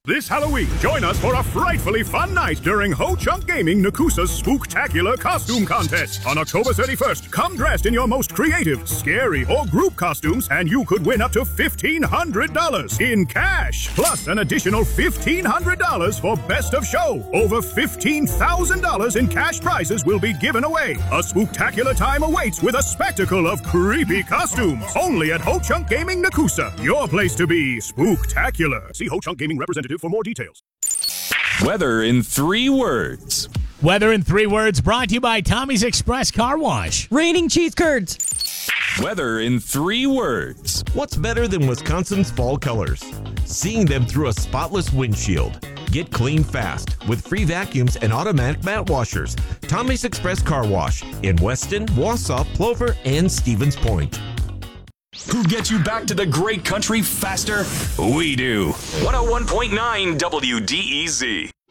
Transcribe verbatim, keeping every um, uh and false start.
This Halloween, join us for a frightfully fun night during Ho Chunk Gaming Nakusa's Spooktacular Costume Contest. On October thirty-first, come dressed in your most creative, scary, or group costumes, and you could win up to fifteen hundred dollars in cash, plus an additional fifteen hundred dollars for Best of Show. Over fifteen thousand dollars in cash prizes will be given away. A spooktacular time awaits with a spectacle of creepy costumes. Only at Ho Chunk Gaming Nakusa, your place to be spooktacular. See Ho Chunk Gaming representative for more details. Weather in three words. Weather in three words brought to you by Tommy's Express Car Wash. Raining cheese curds. Weather in three words. What's better than Wisconsin's fall colors? Seeing them through a spotless windshield. Get clean fast with free vacuums and automatic mat washers. Tommy's Express Car Wash in Weston, Wausau, Plover, and Stevens Point. Who gets you back to the great country faster? We do. one oh one point nine W D E Z.